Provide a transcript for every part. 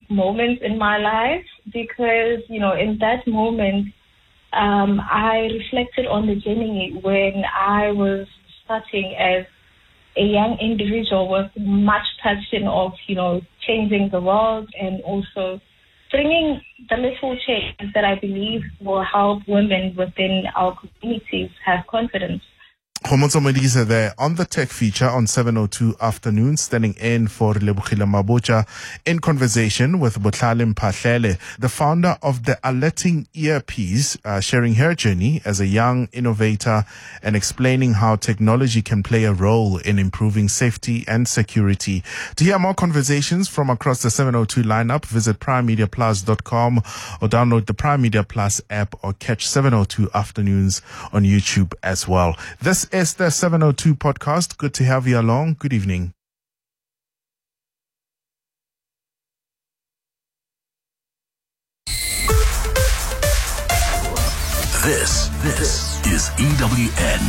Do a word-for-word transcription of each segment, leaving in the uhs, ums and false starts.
moments in my life because, you know, in that moment, um, I reflected on the journey when I was starting as a young individual with much passion of, you know, changing the world and also bringing the little change that I believe will help women within our communities have confidence. Homotso Modise there on the tech feature on seven oh two afternoon, standing in for Lebogile Mabotja in conversation with Botlhale Mphahlele, the founder of the Alerting Earpiece, uh, sharing her journey as a young innovator and explaining how technology can play a role in improving safety and security. To hear more conversations from across the seven oh two lineup, visit prime media plus dot com or download the Prime Media Plus app or catch seven oh two afternoons on YouTube as well. This is the seven oh two podcast. Good to have you along. Good evening. This, this is E W N.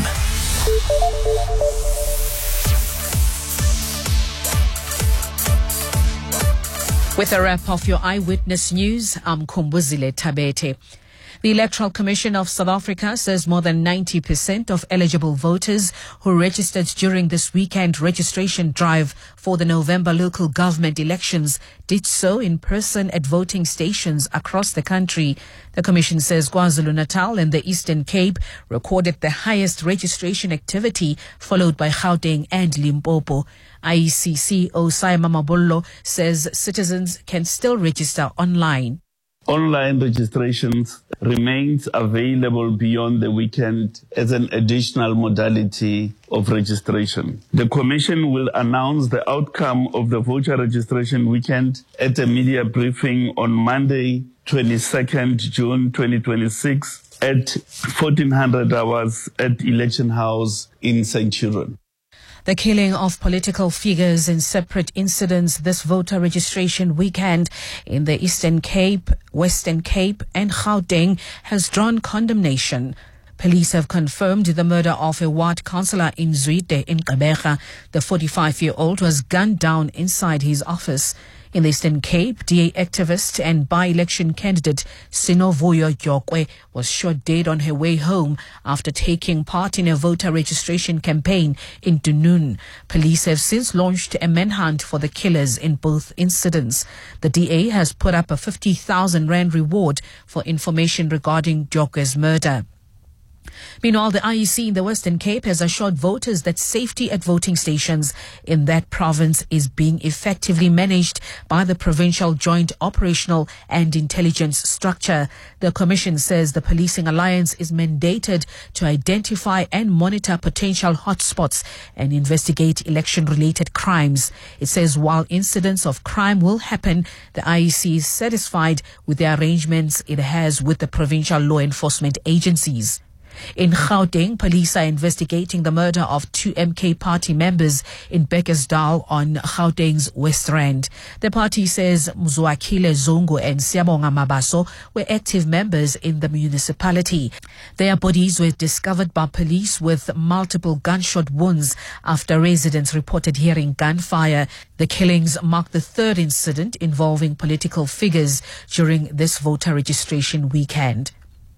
With a wrap of your Eyewitness News, I'm Kumbuzile Tabete. The Electoral Commission of South Africa says more than ninety percent of eligible voters who registered during this weekend registration drive for the November local government elections did so in person at voting stations across the country. The Commission says KwaZulu-Natal and the Eastern Cape recorded the highest registration activity, followed by Gauteng and Limpopo. I E C C C E O Saima Mabollo says citizens can still register online. Online registrations remains available beyond the weekend as an additional modality of registration. The Commission will announce the outcome of the voter registration weekend at a media briefing on Monday, twenty-second June twenty twenty-six at fourteen hundred hours at Election House in Centurion. The killing of political figures in separate incidents this voter registration weekend in the Eastern Cape, Western Cape and Gauteng has drawn condemnation. Police have confirmed the murder of a ward councillor in Zwide in Gqeberha. The forty-five-year-old was gunned down inside his office. In the Eastern Cape, D A activist and by-election candidate Sinovuyo Gyokwe was shot dead on her way home after taking part in a voter registration campaign in Dunoon. Police have since launched a manhunt for the killers in both incidents. The D A has put up a fifty thousand rand reward for information regarding Gyokwe's murder. Meanwhile, the I E C in the Western Cape has assured voters that safety at voting stations in that province is being effectively managed by the Provincial Joint Operational and Intelligence Structure. The Commission says the Policing Alliance is mandated to identify and monitor potential hotspots and investigate election-related crimes. It says while incidents of crime will happen, the I E C is satisfied with the arrangements it has with the provincial law enforcement agencies. In Gauteng, police are investigating the murder of two M K party members in Bekkersdal on Gauteng's West Rand. The party says Mzwakile Zungu and Siyabonga Mabaso were active members in the municipality. Their bodies were discovered by police with multiple gunshot wounds after residents reported hearing gunfire. The killings mark the third incident involving political figures during this voter registration weekend.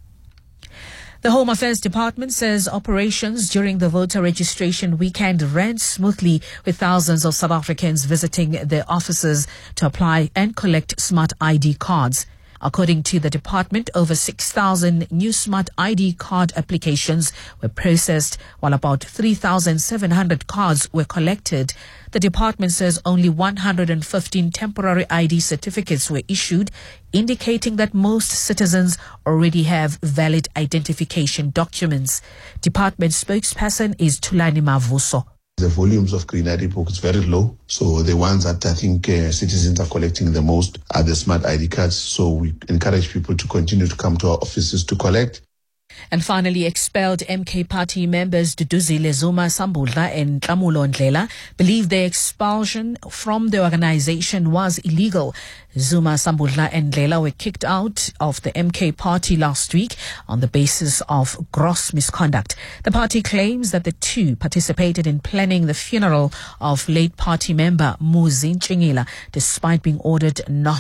The Home Affairs Department says operations during the voter registration weekend ran smoothly, with thousands of South Africans visiting their offices to apply and collect smart I D cards. According to the department, over six thousand new smart I D card applications were processed, while about three thousand seven hundred cards were collected. The department says only one hundred fifteen temporary I D certificates were issued, indicating that most citizens already have valid identification documents. Department spokesperson is Tulani Mavuso. The volumes of green I D books is very low. So the ones that I think uh, citizens are collecting the most are the smart I D cards. So we encourage people to continue to come to our offices to collect. And finally, expelled M K party members Duduzile Zuma Sambudla and Tlamulo Ndlela believe their expulsion from the organization was illegal. Zuma Sambudla and Ndlela were kicked out of the M K party last week on the basis of gross misconduct. The party claims that the two participated in planning the funeral of late party member Muzi Nchingila, despite being ordered not to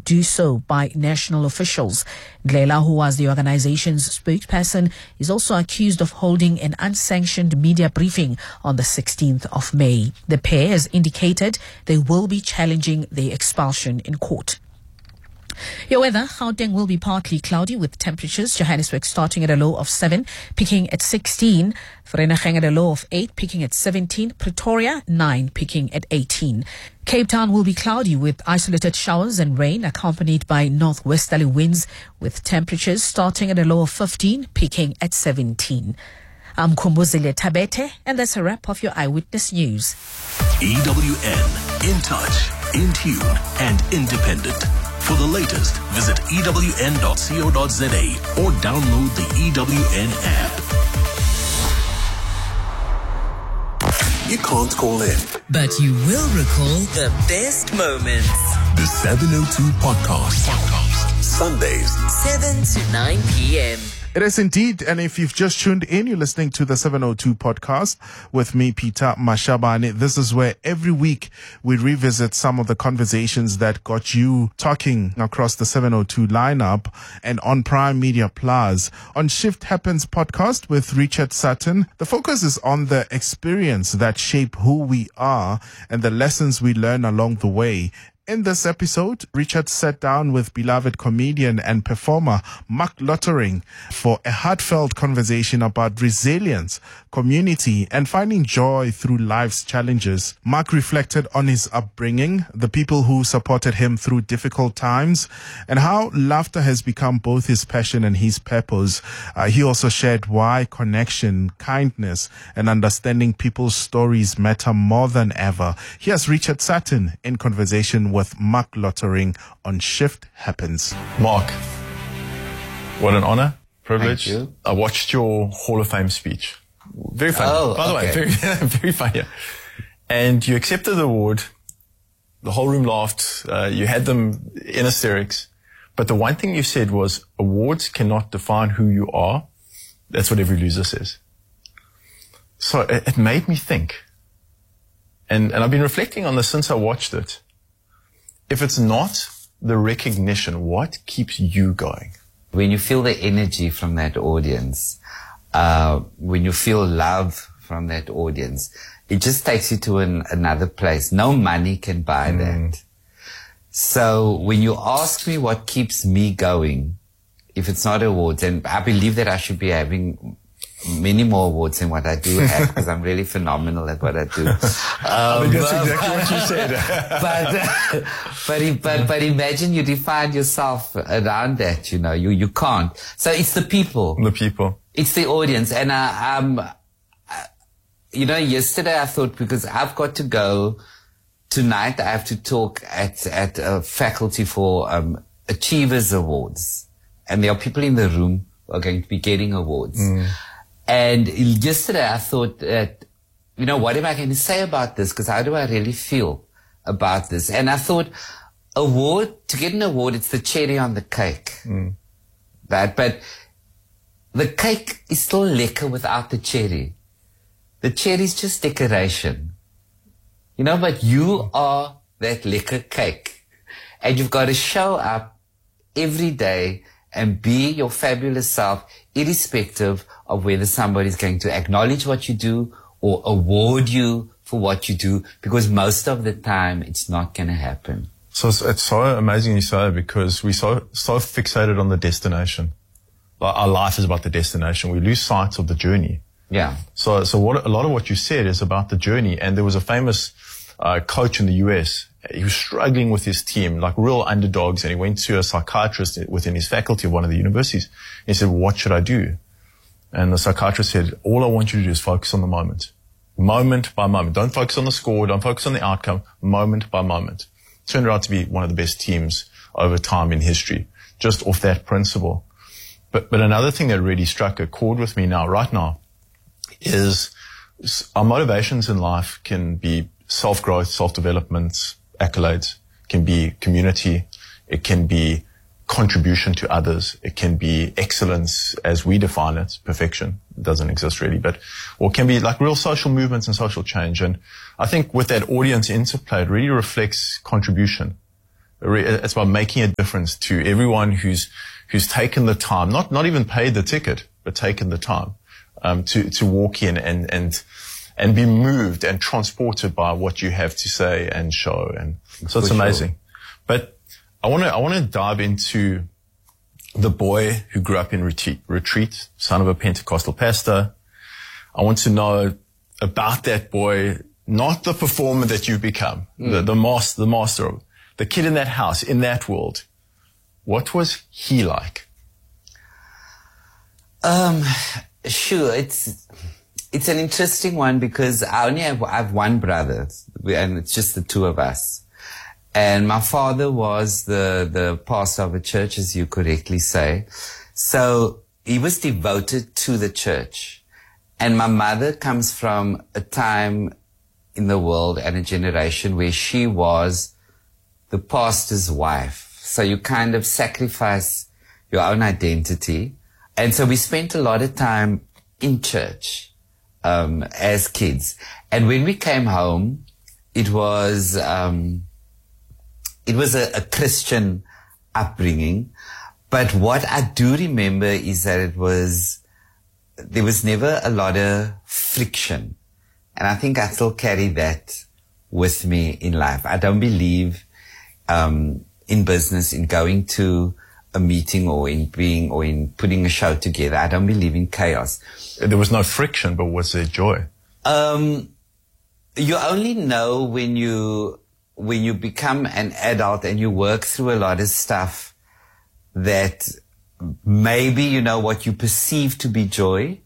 do so by national officials. Ndlela, who was the organization's spokesperson, is also accused of holding an unsanctioned media briefing on the sixteenth of May. The pair has indicated they will be challenging the expulsion in court. Your weather, Gauteng will be partly cloudy with temperatures. Johannesburg starting at a low of seven, peaking at sixteen. Vereeniging at a low of eight, peaking at seventeen. Pretoria, nine, peaking at eighteen. Cape Town will be cloudy with isolated showers and rain accompanied by northwesterly winds with temperatures starting at a low of fifteen, peaking at seventeen. I'm Kumbuzile Tabete, and that's a wrap of your Eyewitness News. E W N, in touch, in tune, and independent. For the latest, visit E W N dot co dot za or download the E W N app. You can't call in, but you will recall the best moments. The seven oh two Podcast. Podcast. Sundays, seven to nine p.m. It is indeed, and if you've just tuned in, you're listening to the seven oh two Podcast with me, Peter Mashabane. This is where every week we revisit some of the conversations that got you talking across the seven oh two lineup and on Prime Media Plus. On Shift Happens Podcast with Richard Sutton, the focus is on the experience that shape who we are and the lessons we learn along the way. In this episode, Richard sat down with beloved comedian and performer Mark Lottering for a heartfelt conversation about resilience, community, and finding joy through life's challenges. Mark reflected on his upbringing, the people who supported him through difficult times, and how laughter has become both his passion and his purpose. Uh, he also shared why connection, kindness, and understanding people's stories matter more than ever. Here's Richard Sutton in conversation with Mark Lottering on Shift Happens. Mark, what an honor, privilege. Thank you. I watched your Hall of Fame speech. Very funny. Oh, By the okay. way, very, very funny. And you accepted the award. The whole room laughed. Uh, you had them in hysterics. But the one thing you said was, awards cannot define who you are. That's what every loser says. So it, it made me think. And, and I've been reflecting on this since I watched it. If it's not the recognition, what keeps you going? When you feel the energy from that audience, uh, when you feel love from that audience, it just takes you to an, another place. No money can buy mm. that. So when you ask me what keeps me going, if it's not awards, and I believe that I should be having many more awards than what I do have, because I'm really phenomenal at what I do. Um, I mean, that's exactly what you said. but, uh, but, but, but imagine you define yourself around that, you know, you, you can't. So it's the people. The people. It's the audience. And, uh, um, uh, you know, yesterday I thought, because I've got to go tonight, I have to talk at, at a faculty for, um, Achievers Awards. And there are people in the room who are going to be getting awards. Mm. And yesterday I thought that, you know, what am I going to say about this? Because how do I really feel about this? And I thought, award, to get an award, it's the cherry on the cake. Mm. Right? But the cake is still lekker without the cherry. The cherry is just decoration. You know, but you are that lekker cake. And you've got to show up every day and be your fabulous self, irrespective of whether somebody's going to acknowledge what you do or award you for what you do, because most of the time it's not going to happen. So it's, it's so amazing you say, because we're so, so fixated on the destination. Like our life is about the destination. We lose sight of the journey. Yeah. So, so what, a lot of what you said is about the journey. And there was a famous uh, coach in the U S. He was struggling with his team, like real underdogs, and he went to a psychiatrist within his faculty of one of the universities. He said, what should I do? And the psychiatrist said, all I want you to do is focus on the moment. Moment by moment. Don't focus on the score. Don't focus on the outcome. Moment by moment. Turned out to be one of the best teams over time in history, just off that principle. But, but another thing that really struck a chord with me now, right now, is our motivations in life can be self-growth, self-development, accolades, can be community, it can be contribution to others, it can be excellence as we define it, perfection, it doesn't exist really, but, or it can be like real social movements and social change. And I think with that audience interplay, it really reflects contribution. It's about making a difference to everyone who's who's taken the time, not not even paid the ticket, but taken the time um, to to walk in and and and be moved and transported by what you have to say and show. And so it's For amazing. sure. But I want to I want to dive into the boy who grew up in retreat, retreat, son of a Pentecostal pastor. I want to know about that boy, not the performer that you've become, mm. the, the master, the master of the kid in that house, in that world. What was he like? Um, sure. It's, it's an interesting one because I only have, I have one brother and it's just the two of us. And my father was the, the pastor of a church, as you correctly say. So he was devoted to the church. And my mother comes from a time in the world and a generation where she was the pastor's wife. So you kind of sacrifice your own identity. And so we spent a lot of time in church, um, as kids. And when we came home, it was, um, it was a, a Christian upbringing. But what I do remember is that it was, there was never a lot of friction. And I think I still carry that with me in life. I don't believe, um, in business, in going to a meeting or in being, or in putting a show together. I don't believe in chaos. There was no friction, but was there joy? Um, you only know when you, when you become an adult and you work through a lot of stuff that maybe, you know, what you perceive to be joy,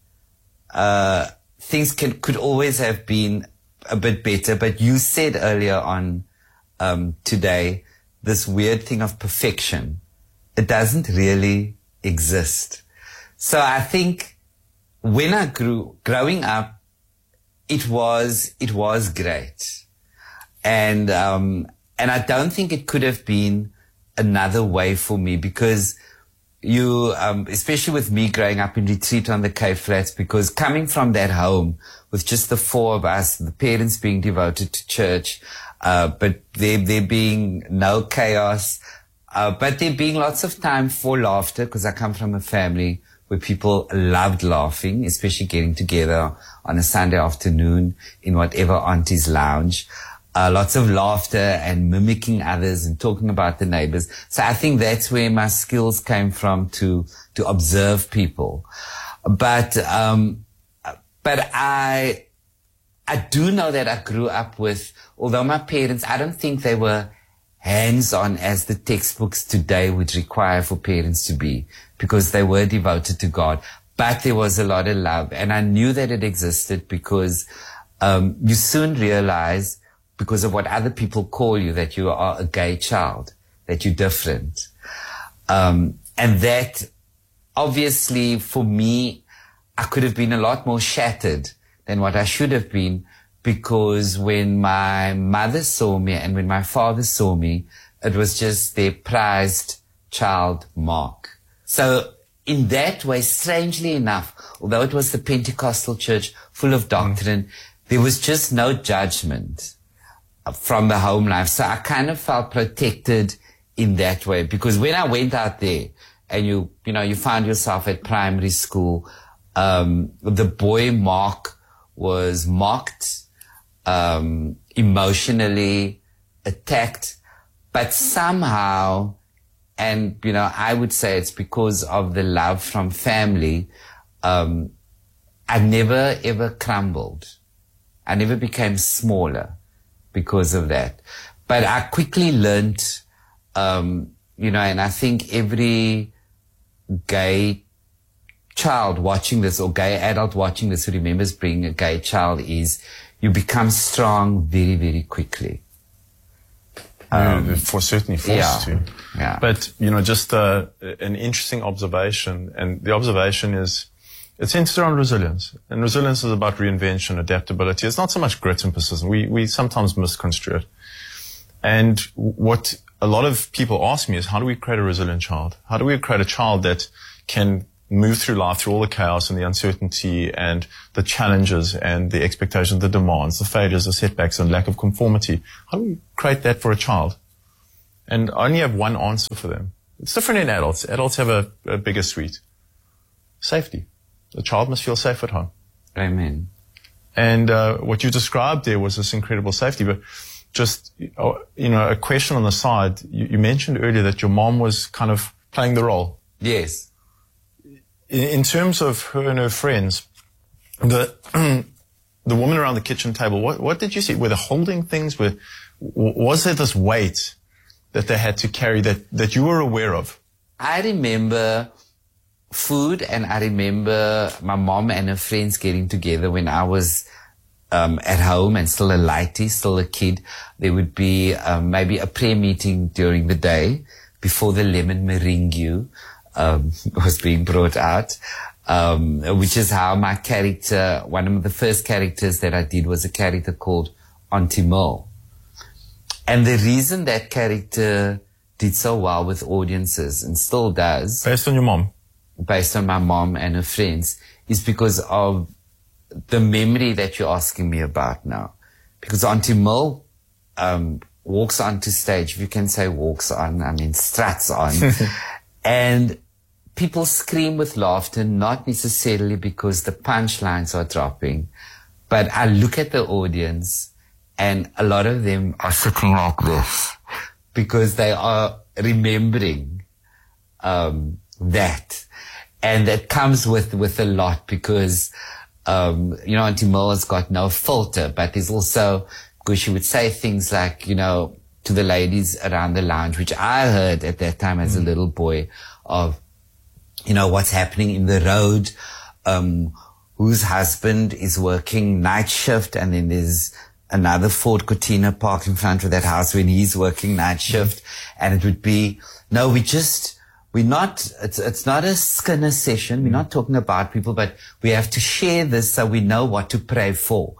uh, things can, could always have been a bit better. But you said earlier on, um, today, this weird thing of perfection. It doesn't really exist. So I think when I grew, growing up, it was, it was great. And, um, and I don't think it could have been another way for me because you, um, especially with me growing up in Retreat on the Cape Flats, because coming from that home with just the four of us, the parents being devoted to church, uh, but there, there being no chaos, uh, but there being lots of time for laughter, because I come from a family where people loved laughing, especially getting together on a Sunday afternoon in whatever auntie's lounge. Uh, lots of laughter and mimicking others and talking about the neighbors. So I think that's where my skills came from to, to observe people. But, um, but I, I do know that I grew up with, although my parents, I don't think they were hands-on as the textbooks today would require for parents to be, because they were devoted to God. But there was a lot of love, and I knew that it existed because, um, you soon realize, because of what other people call you, that you are a gay child, that you're different. Um, and that obviously for me, I could have been a lot more shattered than what I should have been, because when my mother saw me and when my father saw me, it was just their prized child, Mark. So in that way, strangely enough, although it was the Pentecostal church full of doctrine, mm. there was just no judgment from the home life. So I kind of felt protected in that way, because when I went out there and you, you know, you found yourself at primary school, um, the boy Mark was mocked, um, emotionally attacked, but somehow, and, you know, I would say it's because of the love from family, um, I never ever crumbled. I never became smaller because of that. But I quickly learned, um, you know, and I think every gay child watching this, or gay adult watching this who remembers being a gay child, is you become strong very, very quickly. Um, yeah, for certainly forced yeah, to. Yeah. But, you know, just uh, an interesting observation, and the observation is, it's centered around resilience. And resilience is about reinvention, adaptability. It's not so much grit and persistence. We, we sometimes misconstrue it. And what a lot of people ask me is, how do we create a resilient child? How do we create a child that can move through life, through all the chaos and the uncertainty and the challenges and the expectations, the demands, the failures, the setbacks and lack of conformity? How do we create that for a child? And I only have one answer for them. It's different in adults. Adults have a, a bigger suite. Safety. The child must feel safe at home. Amen. And uh, what you described there was this incredible safety. But just, you know, a question on the side. You, you mentioned earlier that your mom was kind of playing the role. Yes. In, in terms of her and her friends, the the woman around the kitchen table, what, what did you see? Were they holding things? Were, was there this weight that they had to carry that, that you were aware of? I remember food, and I remember my mom and her friends getting together when I was um, at home and still a lighty, still a kid. There would be um, maybe a prayer meeting during the day before the lemon meringue um, was being brought out, um, which is how my character, one of the first characters that I did was a character called Auntie Mo. And the reason that character did so well with audiences, and still does, based on your mom, based on my mom and her friends, is because of the memory that you're asking me about now. Because Auntie Mo um, walks onto stage, if you can say walks on, I mean struts on, and people scream with laughter, not necessarily because the punchlines are dropping, but I look at the audience, and a lot of them are sitting like this because they are remembering um, that. And that comes with, with a lot because, um, you know, Auntie Mo has got no filter, but there's also, because she would say things like, you know, to the ladies around the lounge, which I heard at that time as a little boy, of, you know, what's happening in the road, um, whose husband is working night shift, and then there's another Ford Cortina parked in front of that house when he's working night shift. And it would be, no, we just, we're not, it's, it's not a Skinner session. We're not talking about people, but we have to share this so we know what to pray for.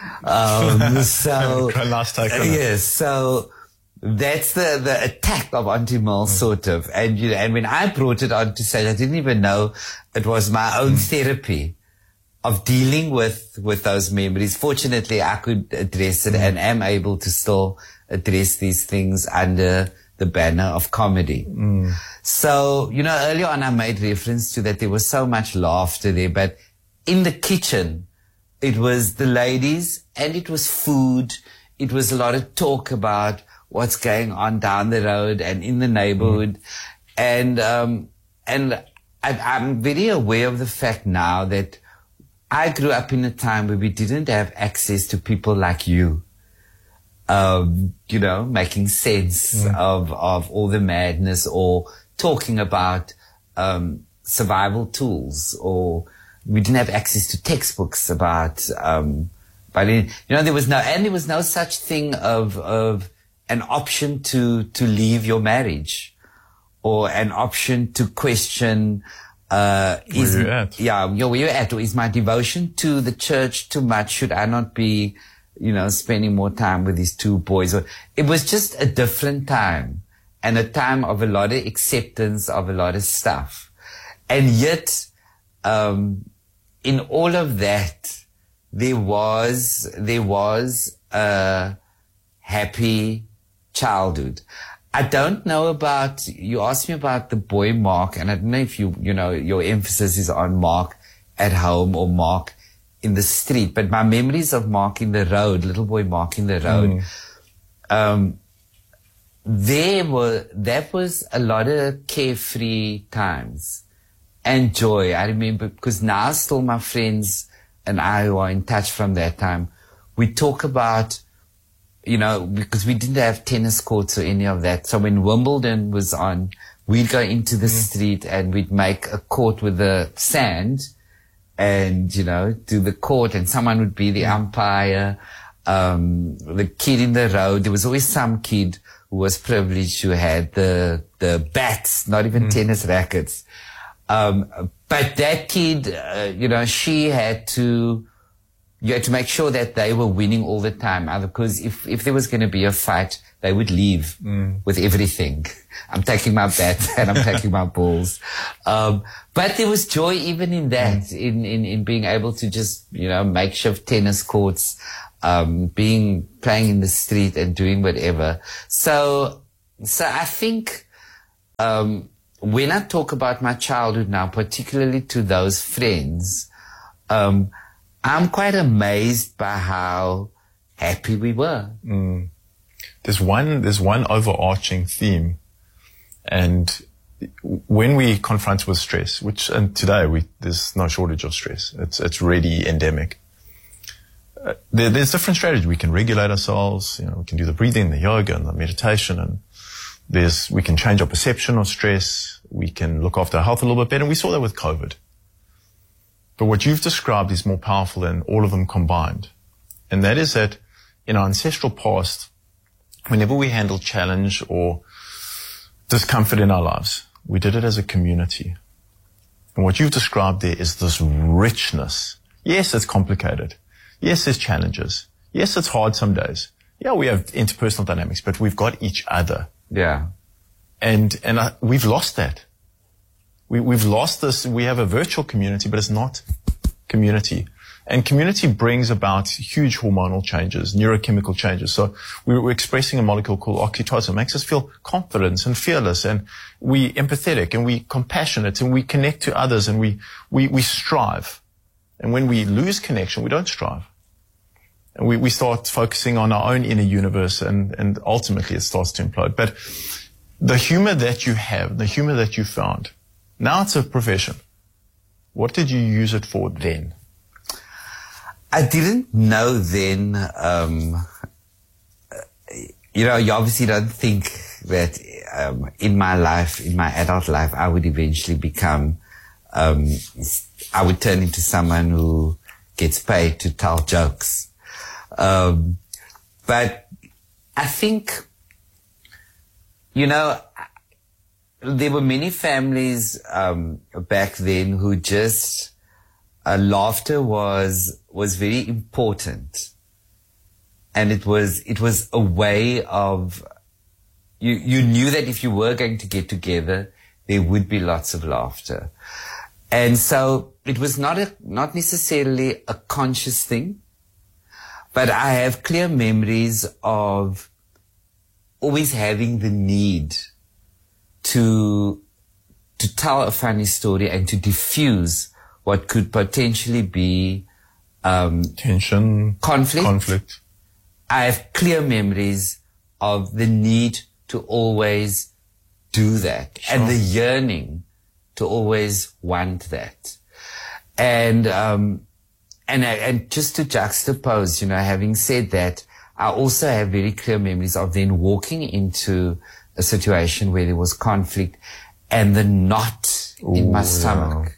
Um, so, last take on yes, so that's the, the attack of Auntie Mo, sort of. And, you know, and when I brought it on to stage, I didn't even know it was my own therapy of dealing with, with those memories. Fortunately, I could address it and am able to still address these things under the banner of comedy. Mm. So, you know, earlier on I made reference to that there was so much laughter there, but in the kitchen, it was the ladies and it was food. It was a lot of talk about what's going on down the road and in the neighborhood. Mm. And, um, and I, I'm very aware of the fact now that I grew up in a time where we didn't have access to people like you, um, you know, making sense mm. of, of all the madness, or talking about, um, survival tools, or we didn't have access to textbooks about, um, but you know, there was no, and there was no such thing of, of an option to, to leave your marriage, or an option to question, Uh, is, where you're at. Yeah, you know, where you're at, or is my devotion to the church too much? Should I not be, you know, spending more time with these two boys? Or, it was just a different time, and a time of a lot of acceptance of a lot of stuff. And yet, um, in all of that, there was, there was a happy childhood. I don't know about, you asked me about the boy Mark, and I don't know if you, you know, your emphasis is on Mark at home or Mark in the street, but my memories of Mark in the road, little boy Mark in the road, mm. um, there were, that was a lot of carefree times and joy. I remember, because now still my friends and I who are in touch from that time, we talk about, you know, because we didn't have tennis courts or any of that. So when Wimbledon was on, we'd go into the mm. street and we'd make a court with the sand and, you know, do the court, and someone would be the mm. umpire. Um, the kid in the road, there was always some kid who was privileged who had the, the bats, not even mm. tennis rackets. Um, but that kid, uh, you know, she had to, you had to make sure that they were winning all the time, because if, if there was going to be a fight, they would leave mm. with everything. I'm taking my bat and I'm taking my balls. Um, but there was joy even in that, mm. in, in, in being able to just, you know, makeshift tennis courts, um, being, playing in the street and doing whatever. So so I think um, when I talk about my childhood now, particularly to those friends, um, I'm quite amazed by how happy we were. Mm. There's one, there's one overarching theme, and when we confront with stress, which, and today we, there's no shortage of stress. It's, it's really endemic. Uh, there, there's different strategies. We can regulate ourselves. You know, we can do the breathing, the yoga, and the meditation, and there's, we can change our perception of stress. We can look after our health a little bit better. And we saw that with COVID. But what you've described is more powerful than all of them combined. And that is that in our ancestral past, whenever we handled challenge or discomfort in our lives, we did it as a community. And what you've described there is this richness. Yes, it's complicated. Yes, there's challenges. Yes, it's hard some days. Yeah, we have interpersonal dynamics, but we've got each other. Yeah. And, and uh, we've lost that. We, we've lost this. We have a virtual community, but it's not community. And community brings about huge hormonal changes, neurochemical changes. So we we're expressing a molecule called oxytocin. It makes us feel confident and fearless, and we empathetic, and we compassionate, and we connect to others, and we, we, we strive. And when we lose connection, we don't strive. And we, we start focusing on our own inner universe, and, and ultimately it starts to implode. But the humor that you have, the humor that you found, now it's a profession. What did you use it for then? I didn't know then, um, you know, you obviously don't think that um, in my life, in my adult life, I would eventually become, um, I would turn into someone who gets paid to tell jokes. Um, but I think, you know, there were many families um, back then who just, uh, laughter was was very important, and it was it was a way of, you you knew that if you were going to get together, there would be lots of laughter, and so it was not a not necessarily a conscious thing, but I have clear memories of always having the need to to tell a funny story and to diffuse what could potentially be um, tension, conflict. conflict. I have clear memories of the need to always do that, sure, and the yearning to always want that. And um, and and just to juxtapose, you know, having said that, I also have very clear memories of then walking into a situation where there was conflict and the knot Ooh, in my stomach. Yeah.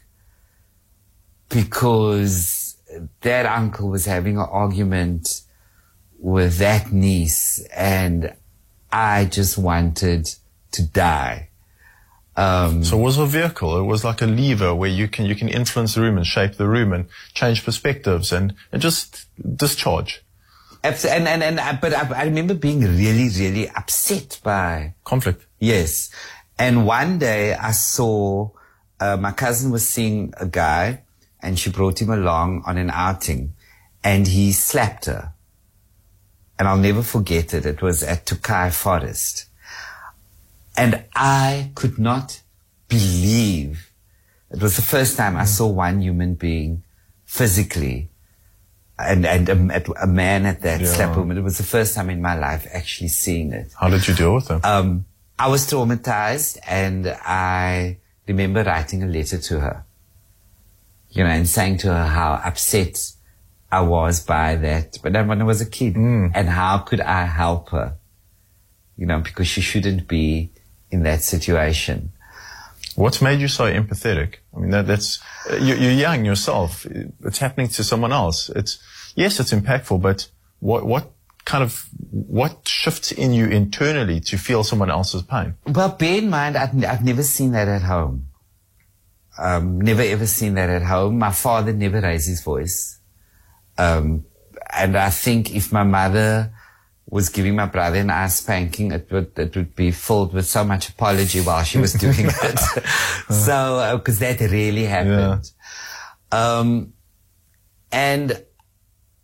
Because that uncle was having an argument with that niece, and I just wanted to die. Um, so it was a vehicle. It was like a lever where you can you can influence the room and shape the room and change perspectives and, and just discharge. Absolutely. And, and, and, but I, I remember being really, really upset by conflict. Yes. And one day I saw, uh, my cousin was seeing a guy, and she brought him along on an outing, and he slapped her. And I'll never forget it. It was at Tokai Forest. And I could not believe, it was the first time I saw one human being physically, and, and a, a man at that, yeah, slap a woman. It was the first time in my life actually seeing it. How did you deal with it? Um, I was traumatized, and I remember writing a letter to her, you know, and saying to her how upset I was by that, but then when I was a kid, mm. and how could I help her, you know, because she shouldn't be in that situation. What's made you so empathetic? I mean, that, that's, you're, you're young yourself. It's happening to someone else. It's, yes, it's impactful, but what, what kind of, what shifts in you internally to feel someone else's pain? Well, bear in mind, I've, I've never seen that at home. Um, never ever seen that at home. My father never raised his voice. Um, and I think if my mother was giving my brother and I a spanking, it would, it would be filled with so much apology while she was doing it. So, uh, cause that really happened. Yeah. Um, and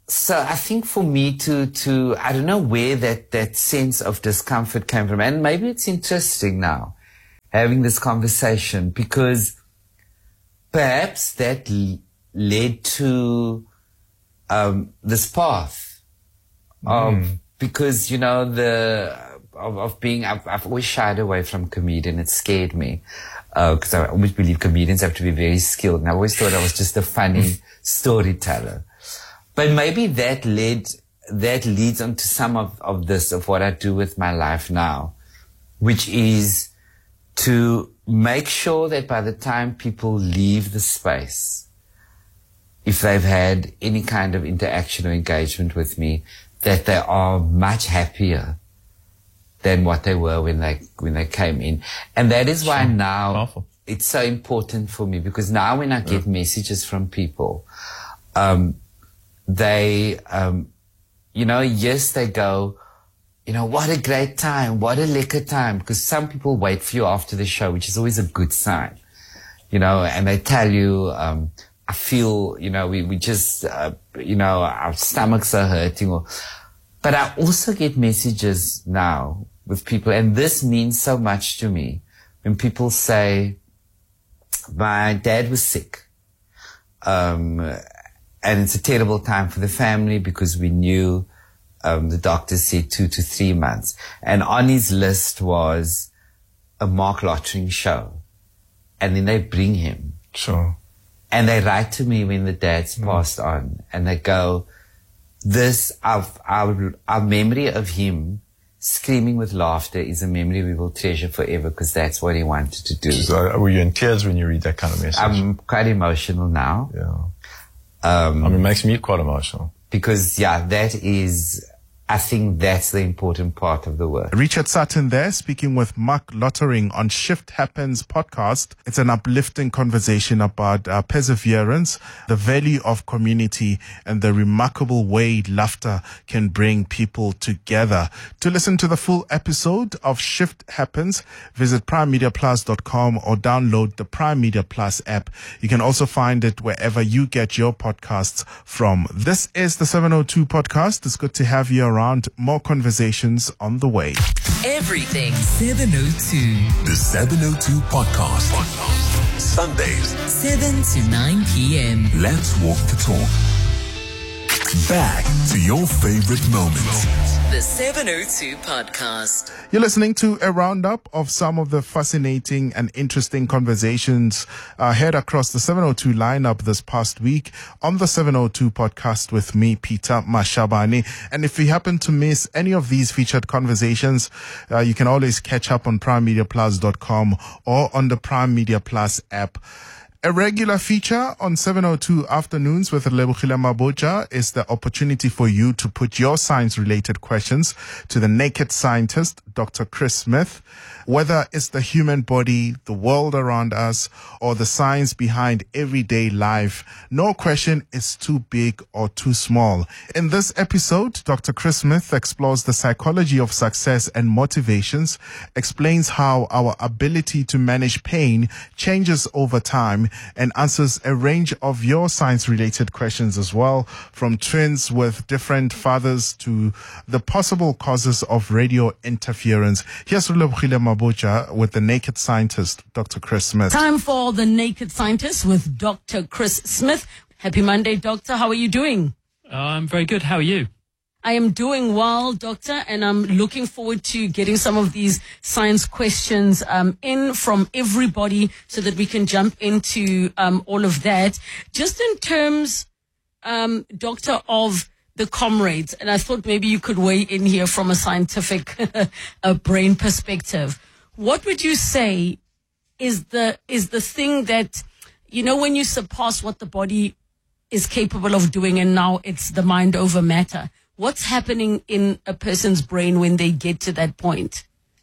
so I think for me to, to, I don't know where that, that sense of discomfort came from. And maybe it's interesting now having this conversation, because perhaps that l- led to, um, this path of, Mm. because, you know, the, of, of being, I've, I've always shied away from comedian. It scared me. Because uh, I always believe comedians have to be very skilled. And I always thought I was just a funny storyteller. But maybe that led, that leads on to some of, of this, of what I do with my life now, which is to make sure that by the time people leave the space, if they've had any kind of interaction or engagement with me, that they are much happier than what they were when they, when they came in. And that is why now Powerful. It's so important for me, because now when I get yeah. messages from people, um, they, um, you know, yes, they go, you know, what a great time, what a lekker time, because some people wait for you after the show, which is always a good sign, you know, and they tell you, um, I feel, you know, we, we just, uh, you know, our stomachs are hurting. Or, but I also get messages now with people, and this means so much to me, when people say, my dad was sick, um, and it's a terrible time for the family because we knew, um, the doctor said two to three months. And on his list was a Mark Lottering show. And then they bring him. Sure. And they write to me when the dad's mm. passed on. And they go, this, our, our, our memory of him screaming with laughter is a memory we will treasure forever, because that's what he wanted to do. So were you in tears when you read that kind of message? I'm quite emotional now. Yeah. Um, I mean, it makes me quite emotional. Because, yeah, that is, I think that's the important part of the work. Richard Sutton there, speaking with Mark Lottering on Shift Happens podcast. It's an uplifting conversation about uh, perseverance, the value of community, and the remarkable way laughter can bring people together. To listen to the full episode of Shift Happens, visit prime media plus dot com or download the Prime Media Plus app. You can also find it wherever you get your podcasts from. This is the seven oh two podcast. It's good to have you around. More conversations on the way. Everything seven oh two. The seven oh two podcast. podcast. Sundays, seven to nine p.m. Let's walk the talk. Back to your favorite moments. The seven oh two podcast. You're listening to a roundup of some of the fascinating and interesting conversations uh, heard across the seven oh two lineup this past week on the seven oh two podcast with me, Peter Mashabane. And if you happen to miss any of these featured conversations, uh, you can always catch up on prime media plus dot com or on the Prime Media Plus app. A regular feature on seven oh two Afternoons with Lebohile Mabotja is the opportunity for you to put your science-related questions to the naked scientist, Doctor Chris Smith. Whether it's the human body, the world around us, or the science behind everyday life, no question is too big or too small. In this episode, Doctor Chris Smith explores the psychology of success and motivations, explains how our ability to manage pain changes over time, and answers a range of your science-related questions as well, from twins with different fathers to the possible causes of radio interference. Here's Lebohile Mabotja with the naked scientist, Doctor Chris Smith. Time for the naked scientist with Doctor Chris Smith. Happy Monday, Doctor. How are you doing? Uh, I'm very good. How are you? I am doing well, Doctor, and I'm looking forward to getting some of these science questions um, in from everybody so that we can jump into um, all of that. Just in terms, um, Doctor, of the comrades, and I thought maybe you could weigh in here from a scientific a brain perspective. What would you say is the is the thing that, you know, when you surpass what the body is capable of doing and now it's the mind over matter? What's happening in a person's brain when they get to that point?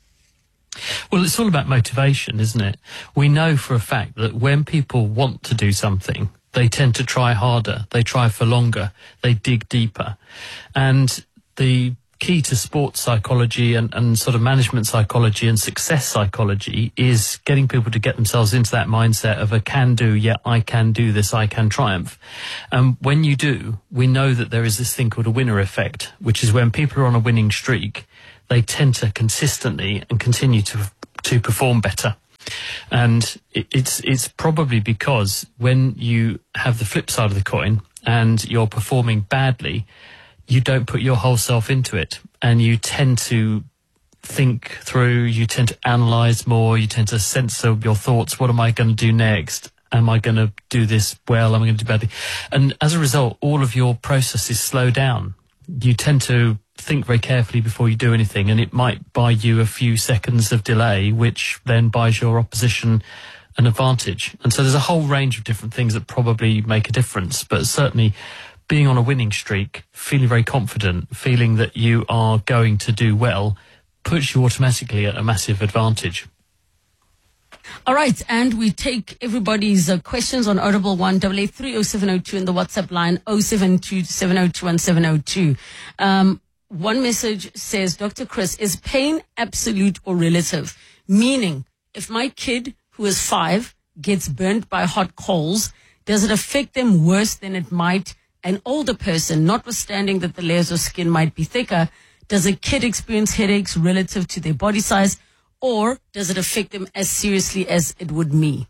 Well, it's all about motivation, isn't it? We know for a fact that when people want to do something, they tend to try harder, they try for longer, they dig deeper. And the key to sports psychology and, and sort of management psychology and success psychology is getting people to get themselves into that mindset of a can-do, yeah, I can do this, I can triumph. And when you do, we know that there is this thing called a winner effect, which is when people are on a winning streak, they tend to consistently and continue to to perform better. And it, it's it's probably because when you have the flip side of the coin and you're performing badly, you don't put your whole self into it, and you tend to think through, you tend to analyze more, you tend to censor your thoughts. What am I going to do next? Am I going to do this well? Am I going to do badly? And as a result, all of your processes slow down. You tend to think very carefully before you do anything, and it might buy you a few seconds of delay, which then buys your opposition an advantage. And so there's a whole range of different things that probably make a difference, but certainly being on a winning streak, feeling very confident, feeling that you are going to do well, puts you automatically at a massive advantage. All right, and we take everybody's uh, questions on Audible one double eight three oh seven oh two and the WhatsApp line oh seven two seven oh two one seven oh two. Um, one message says, Doctor Chris, is pain absolute or relative? Meaning, if my kid who is five gets burnt by hot coals, does it affect them worse than it might an older person, notwithstanding that the layers of skin might be thicker? Does a kid experience headaches relative to their body size, or does it affect them as seriously as it would me?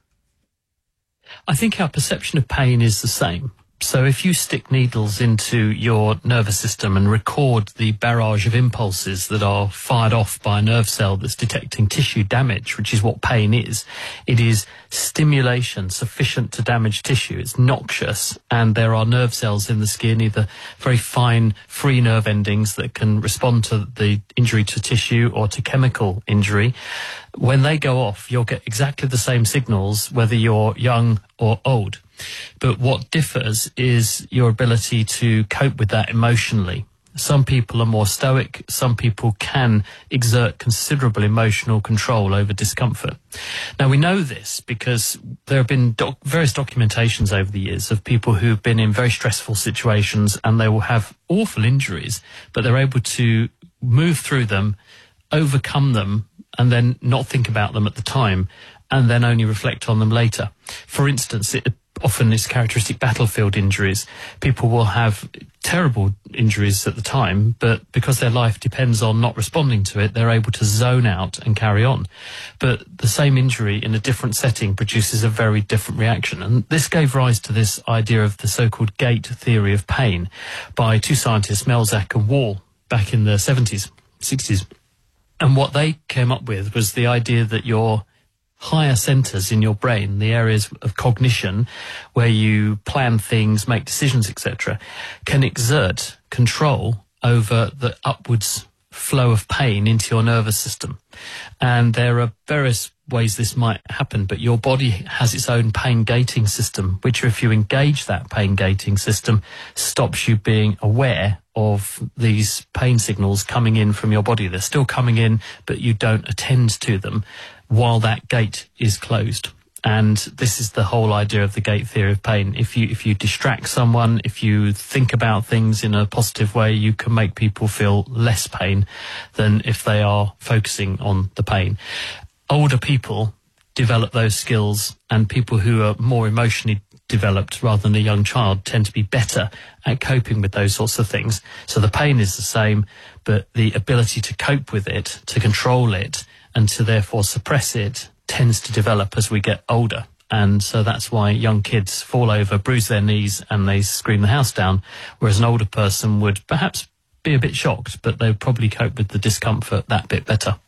I think our perception of pain is the same. So if you stick needles into your nervous system and record the barrage of impulses that are fired off by a nerve cell that's detecting tissue damage, which is what pain is, it is stimulation sufficient to damage tissue. It's noxious, and there are nerve cells in the skin, either very fine free nerve endings that can respond to the injury to tissue or to chemical injury. When they go off, you'll get exactly the same signals whether you're young or old. But what differs is your ability to cope with that emotionally. Some people are more stoic. Some people can exert considerable emotional control over discomfort. Now, we know this because there have been doc- various documentations over the years of people who've been in very stressful situations, and they will have awful injuries, but they're able to move through them, overcome them, and then not think about them at the time, and then only reflect on them later. For instance, it often is characteristic battlefield injuries. People will have terrible injuries at the time, but because their life depends on not responding to it, they're able to zone out and carry on. But the same injury in a different setting produces a very different reaction. And this gave rise to this idea of the so-called gait theory of pain by two scientists, Melzack and Wall, back in the seventies, sixties. And what they came up with was the idea that your higher centers in your brain, the areas of cognition where you plan things, make decisions, et cetera, can exert control over the upwards flow of pain into your nervous system. And there are various ways this might happen, but your body has its own pain gating system, which if you engage that pain gating system, stops you being aware of these pain signals coming in from your body. They're still coming in, but you don't attend to them while that gate is closed. And this is the whole idea of the gate theory of pain. If you if you distract someone, if you think about things in a positive way, you can make people feel less pain than if they are focusing on the pain. Older people develop those skills, and people who are more emotionally developed rather than a young child tend to be better at coping with those sorts of things. So the pain is the same, but the ability to cope with it, to control it, and to therefore suppress it tends to develop as we get older. And so that's why young kids fall over, bruise their knees, and they scream the house down, whereas an older person would perhaps be a bit shocked, but they would probably cope with the discomfort that bit better.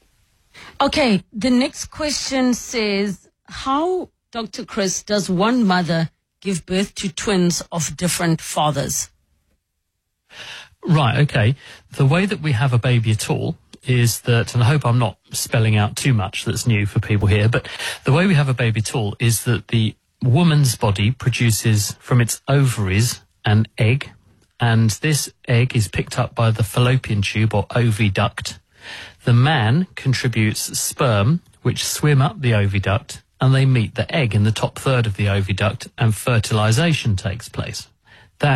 Okay, the next question says, how, Doctor Chris, does one mother give birth to twins of different fathers? Right, okay. The way that we have a baby at all is that, and I hope I'm not spelling out too much that's new for people here, but the way we have a baby at all is that the woman's body produces from its ovaries an egg, and this egg is picked up by the fallopian tube or oviduct. The man contributes sperm, which swim up the oviduct, and they meet the egg in the top third of the oviduct, and fertilization takes place. That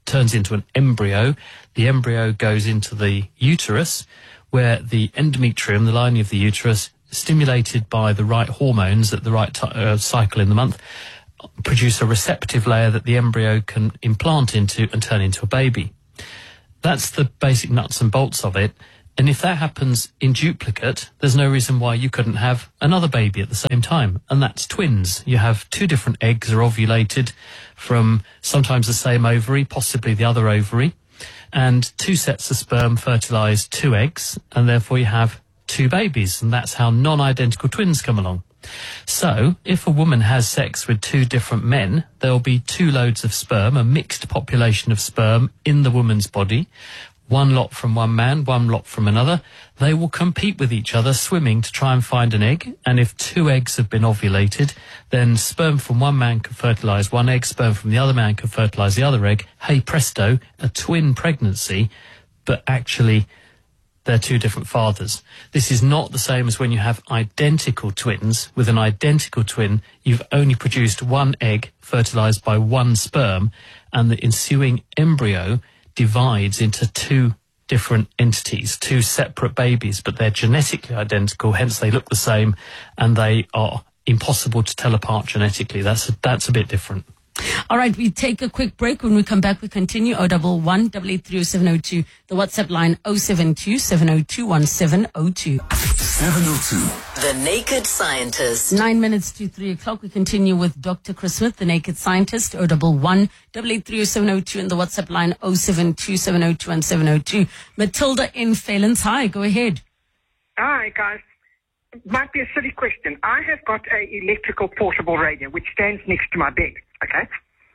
turns into an embryo. The embryo goes into the uterus, where the endometrium, the lining of the uterus, stimulated by the right hormones at the right t- uh, cycle in the month, produce a receptive layer that the embryo can implant into and turn into a baby. That's the basic nuts and bolts of it. And if that happens in duplicate, there's no reason why you couldn't have another baby at the same time. And that's twins. You have two different eggs are ovulated from sometimes the same ovary, possibly the other ovary. And two sets of sperm fertilize two eggs. And therefore you have two babies. And that's how non-identical twins come along. So if a woman has sex with two different men, there'll be two loads of sperm, a mixed population of sperm in the woman's body. One lot from one man, one lot from another. They will compete with each other, swimming to try and find an egg. And if two eggs have been ovulated, then sperm from one man can fertilize one egg, sperm from the other man can fertilize the other egg. Hey presto, a twin pregnancy, but actually they're two different fathers. This is not the same as when you have identical twins. With an identical twin, you've only produced one egg fertilized by one sperm, and the ensuing embryo divides into two different entities, two separate babies, but they're genetically identical, hence they look the same, and they are impossible to tell apart genetically. That's a, that's a bit different. All right, we take a quick break. When we come back, we continue. oh one one, eight eight three oh seven oh two. The WhatsApp line oh seven two, seven oh two, one seven oh two. seven oh two. The Naked Scientist. Nine minutes to three o'clock. We continue with Doctor Chris Smith, the Naked Scientist. oh one one, eight eight three oh seven oh two and the WhatsApp line oh seven two, seven oh two, one seven oh two. Matilda in Phelan's. Hi, go ahead. Hi, guys. Might be a silly question. I have got a electrical portable radio which stands next to my bed, okay?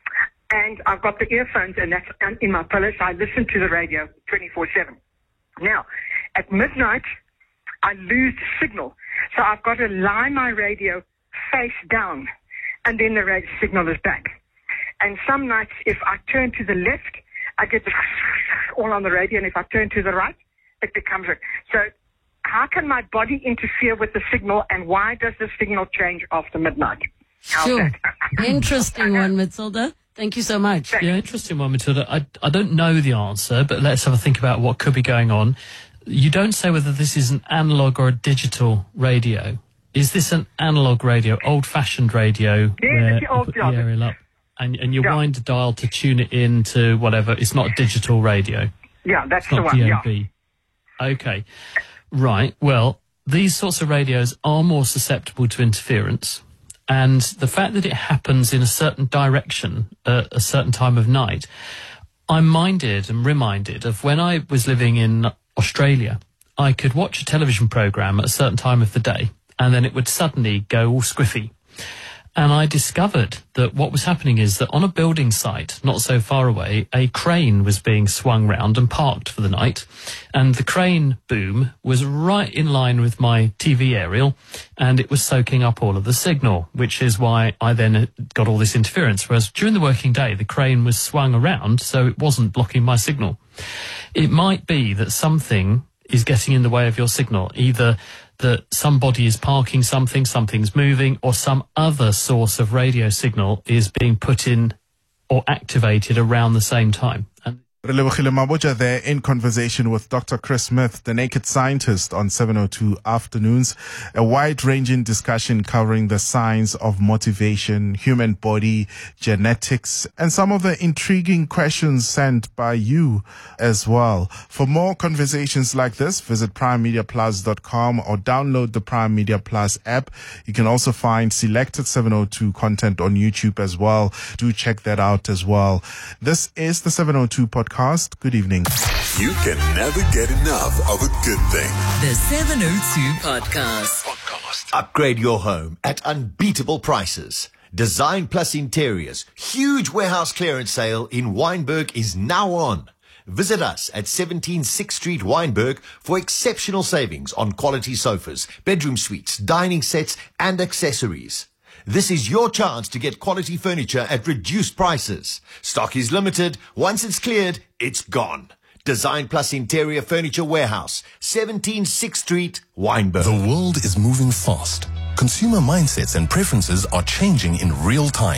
And I've got the earphones and that's in my pillow, so I listen to the radio twenty-four seven. Now, at midnight, I lose the signal, so I've got to lie my radio face down, and then the radio signal is back. And some nights, if I turn to the left, I get the all on the radio, and if I turn to the right, it becomes a... So how can my body interfere with the signal, and why does the signal change after midnight? How's Sure. that? Interesting one, Matilda. Thank you so much. Yeah, interesting one, Matilda. I, I don't know the answer, but let's have a think about what could be going on. You don't say whether this is an analog or a digital radio. Is this an analog radio, old-fashioned radio, Yeah, where it's you the old put the job. aerial up and, and you Yeah. wind a dial to tune it in to whatever? It's not a digital radio. Yeah, that's It's the not one, D yeah. A B. Okay. Right. Well, these sorts of radios are more susceptible to interference. And the fact that it happens in a certain direction at a certain time of night, I'm minded and reminded of when I was living in Australia. I could watch a television program at a certain time of the day, and then it would suddenly go all squiffy. And I discovered that what was happening is that on a building site not so far away, a crane was being swung round and parked for the night. And the crane boom was right in line with my T V aerial, and it was soaking up all of the signal, which is why I then got all this interference. Whereas during the working day, the crane was swung around, so it wasn't blocking my signal. It might be that something is getting in the way of your signal, either that somebody is parking something, something's moving, or some other source of radio signal is being put in or activated around the same time. And Relebogile Mabotja there in conversation with Doctor Chris Smith, the Naked Scientist, on seven oh two Afternoons. A wide-ranging discussion covering the science of motivation, human body, genetics, and some of the intriguing questions sent by you as well. For more conversations like this, visit prime media plus dot com or download the Prime Media Plus app. You can also find selected seven oh two content on YouTube as well. Do check that out as well. This is the seven oh two podcast. Good evening. You can never get enough of a good thing. The seven oh two Podcast. Upgrade your home at unbeatable prices. Design Plus Interiors huge warehouse clearance sale in Wynberg is now on. Visit us at seventeen sixth Street, Wynberg, for exceptional savings on quality sofas, bedroom suites, dining sets, and accessories. This is your chance to get quality furniture at reduced prices. Stock is limited. Once it's cleared, it's gone. Design Plus Interior Furniture Warehouse, seventeen sixth Street, Wynberg. The world is moving fast. Consumer mindsets and preferences are changing in real time.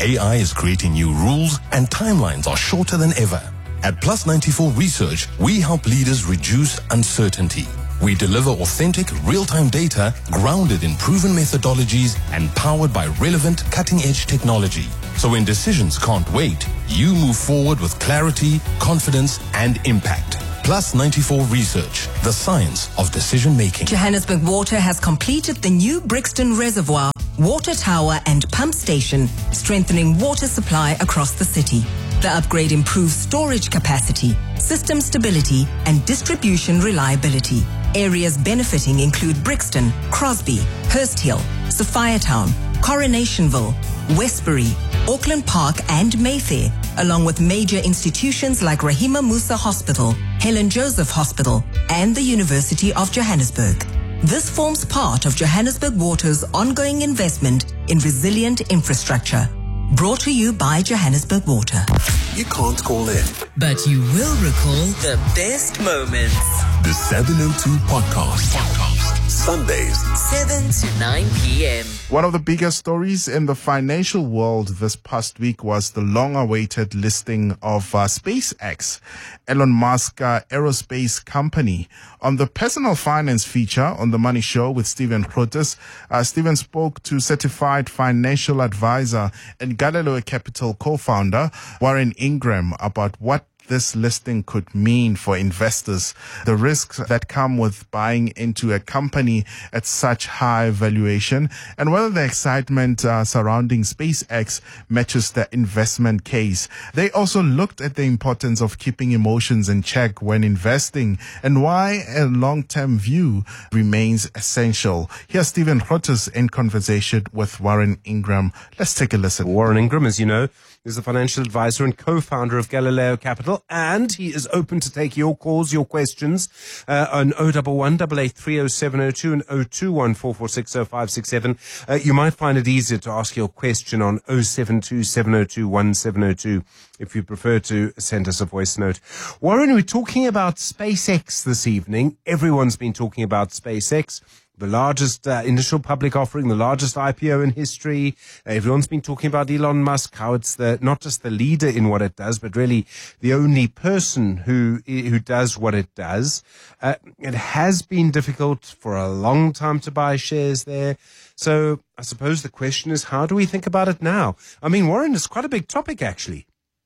A I is creating new rules and timelines are shorter than ever. At Plus ninety-four Research, we help leaders reduce uncertainty. We deliver authentic, real-time data grounded in proven methodologies and powered by relevant, cutting-edge technology. So when decisions can't wait, you move forward with clarity, confidence, and impact. Plus ninety-four Research, the science of decision-making. Johannesburg Water has completed the new Brixton Reservoir, water tower and pump station, strengthening water supply across the city. The upgrade improves storage capacity, system stability, and distribution reliability. Areas benefiting include Brixton, Crosby, Hurst Hill, Sophiatown, Coronationville, Westbury, Auckland Park, and Mayfair, along with major institutions like Rahima Musa Hospital, Helen Joseph Hospital, and the University of Johannesburg. This forms part of Johannesburg Water's ongoing investment in resilient infrastructure. Brought to you by Johannesburg Water. You can't call in, but you will recall the best moments. The seven oh two Podcast. Podcast. Sundays, seven to nine p.m. One of the biggest stories in the financial world this past week was the long-awaited listing of uh, SpaceX, Elon Musk uh, aerospace company. On the personal finance feature on The Money Show with Stephen Grootes, uh, Stephen spoke to certified financial advisor and Galileo Capital co-founder Warren Ingram about what this listing could mean for investors, the risks that come with buying into a company at such high valuation, and whether the excitement uh, surrounding SpaceX matches the investment case. They also looked at the importance of keeping emotions in check when investing and why a long-term view remains essential. Here's Stephen Grootes in conversation with Warren Ingram. Let's take a listen. Warren Ingram, as you know, is a financial advisor and co-founder of Galileo Capital, and he is open to take your calls, your questions uh, on oh one one, eight eight three, oh seven oh two and oh two one, four four six, oh five six seven. Uh, you might find it easier to ask your question on oh seven two, seven oh two, one seven oh two if you prefer to send us a voice note. Warren, we're talking about SpaceX this evening. Everyone's been talking about SpaceX. The largest uh, initial public offering, the largest I P O in history. Uh, everyone's been talking about Elon Musk, how it's the not just the leader in what it does, but really the only person who who does what it does. Uh, it has been difficult for a long time to buy shares there. So I suppose the question is, how do we think about it now? I mean, Warren, it's quite a big topic, actually.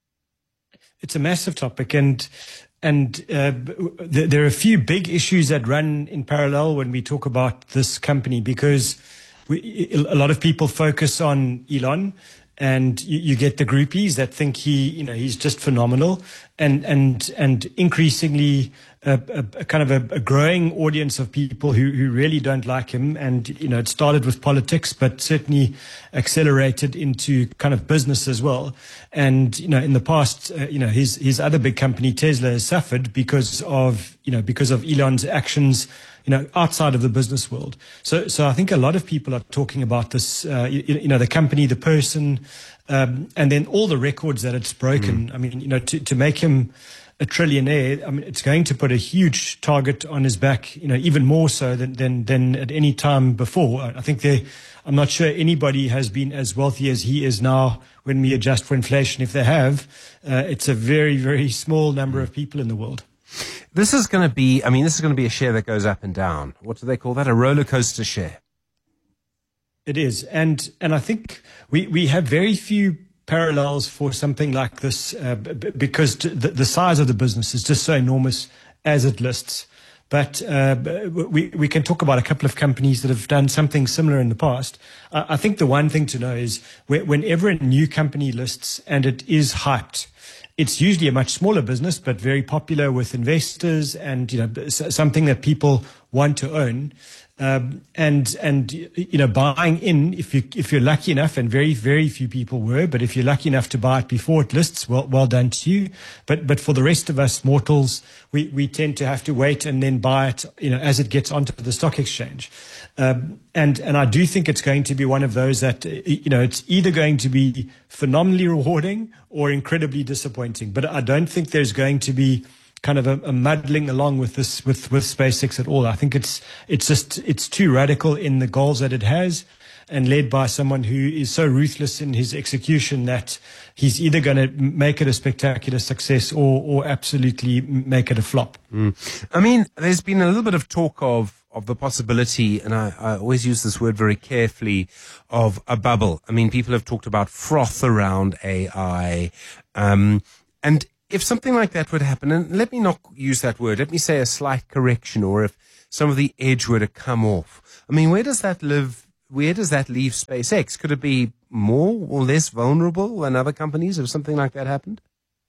It's a massive topic, and And uh, th- there are a few big issues that run in parallel when we talk about this company, because we, a lot of people focus on Elon, and you, you get the groupies that think he, you know, he's just phenomenal, and and and increasingly a, a, a kind of a, a growing audience of people who, who really don't like him. And you know, it started with politics, but certainly accelerated into kind of business as well. And you know, in the past, uh, you know, his his other big company Tesla has suffered because of you know because of Elon's actions, you know, outside of the business world. So, so I think a lot of people are talking about this, uh, you, you know, the company, the person, um, and then all the records that it's broken. Mm. I mean, you know, to, to make him a trillionaire, I mean, it's going to put a huge target on his back, you know, even more so than, than, than at any time before. I think there, I'm not sure anybody has been as wealthy as he is now when we adjust for inflation. If they have, uh, it's a very, very small number of people in the world. This is going to be, I mean, this is going to be a share that goes up and down. What do they call that? A roller coaster share. It is. And, and I think we, we have very few parallels for something like this, uh, b- because the, the size of the business is just so enormous as it lists. But uh, we, we can talk about a couple of companies that have done something similar in the past. Uh, I think the one thing to know is whenever a new company lists and it is hyped, it's usually a much smaller business, but very popular with investors, and you know something that people want to own. Um, and and you know buying in, if you if you're lucky enough, and very very few people were, but if you're lucky enough to buy it before it lists, well well done to you. But but for the rest of us mortals, we we tend to have to wait and then buy it, you know, as it gets onto the stock exchange. Um, and and I do think it's going to be one of those that, you know, it's either going to be phenomenally rewarding or incredibly disappointing. But I don't think there's going to be kind of a, a muddling along with this with, with SpaceX at all. I think it's it's just it's too radical in the goals that it has. and led by someone who is so ruthless in his execution that he's either going to make it a spectacular success or, or absolutely make it a flop. Mm. I mean, there's been a little bit of talk of of the possibility, and I, I always use this word very carefully, of a bubble. I mean, people have talked about froth around A I. Um, and if something like that would happen, and let me not use that word, let me say a slight correction, or if some of the edge were to come off, I mean, where does that live? Where does that leave SpaceX? Could it be more or less vulnerable than other companies if something like that happened?